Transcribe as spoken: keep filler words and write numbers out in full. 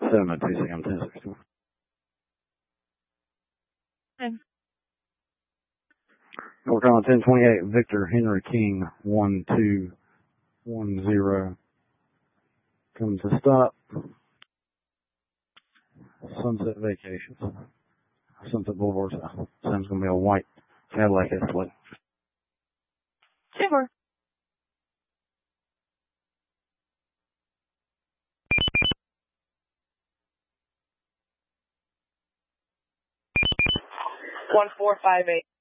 seven oh two C M ten sixty-one. Okay. We're calling ten twenty-eight Victor Henry King one two one zero. Coming to stop. Sunset Vacations. Sunset Boulevard South. Sounds going to be a white Cadillac Escalade. Super. One four five eight.